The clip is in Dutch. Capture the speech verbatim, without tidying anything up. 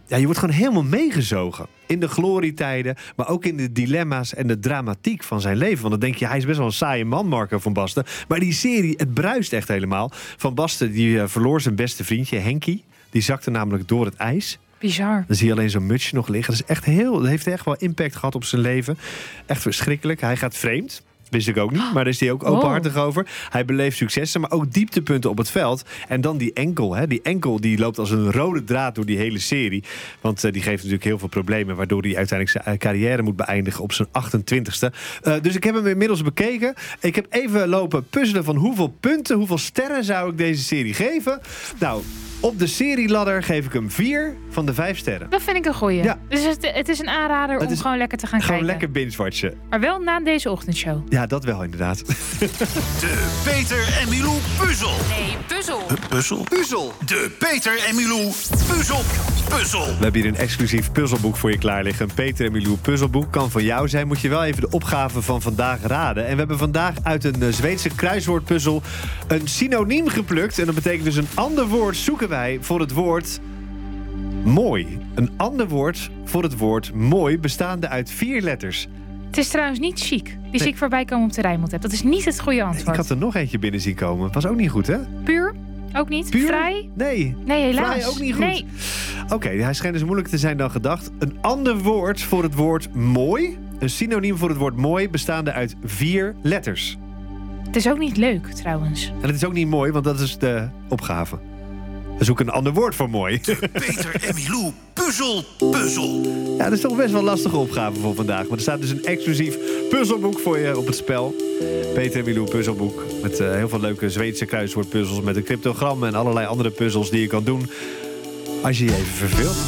ja, je wordt gewoon helemaal meegezogen. In de glorietijden, maar ook in de dilemma's en de dramatiek van zijn leven. Want dan denk je, hij is best wel een saaie man, Marco van Basten. Maar die serie, het bruist echt helemaal. Van Basten die uh, verloor zijn beste vriendje, Henkie. Die zakte namelijk door het ijs. Bizar. Dan zie je alleen zo'n mutsje nog liggen. Dat is echt heel, dat heeft echt wel impact gehad op zijn leven. Echt verschrikkelijk. Hij gaat vreemd. Wist ik ook niet, maar daar is hij ook openhartig over. Hij beleeft successen, maar ook dieptepunten op het veld. En dan die enkel. Hè. Die enkel die loopt als een rode draad door die hele serie. Want uh, die geeft natuurlijk heel veel problemen, waardoor hij uiteindelijk zijn carrière moet beëindigen op zijn achtentwintigste. Uh, dus ik heb hem inmiddels bekeken. Ik heb even lopen puzzelen van hoeveel punten, hoeveel sterren zou ik deze serie geven. Nou, op de serieladder geef ik hem vier van de vijf sterren. Dat vind ik een goeie. Ja. Dus het, het is een aanrader Het om is gewoon lekker te gaan Gewoon kijken. lekker binge-watchen. Maar wel na deze ochtendshow. Ja, dat wel inderdaad. De Peter en Milou puzzel. Nee, puzzel. Puzzel? Puzzel. De Peter en Milou puzzel. Puzzel. We hebben hier een exclusief puzzelboek voor je klaar liggen. Een Peter en Milou puzzelboek. Kan van jou zijn. Moet je wel even de opgave van vandaag raden. En we hebben vandaag uit een Zweedse kruiswoordpuzzel een synoniem geplukt. En dat betekent dus een ander woord zoeken wij voor het woord mooi. Een ander woord voor het woord mooi bestaande uit vier letters. Het is trouwens niet chic. Die Nee. zie ik voorbij komen op de Rijnmond. Dat is niet het goede antwoord. Ik had er nog eentje binnen zien komen. Was ook niet goed, hè? Puur? Ook niet. Puur? Vrij? Nee. Nee, helaas. Vrij ook niet goed. Nee. Oké, okay, hij schijnt dus moeilijker te zijn dan gedacht. Een ander woord voor het woord mooi. Een synoniem voor het woord mooi bestaande uit vier letters. Het is ook niet leuk, trouwens. En het is ook niet mooi, want dat is de opgave. We zoeken een ander woord voor mooi. Peter en Milou puzzel. Puzzel. Ja, dat is toch best wel een lastige opgave voor vandaag. Maar er staat dus een exclusief puzzelboek voor je op het spel. Peter en Milou puzzelboek. Met uh, heel veel leuke Zweedse kruiswoordpuzzels. Met een cryptogram en allerlei andere puzzels die je kan doen als je je even verveelt.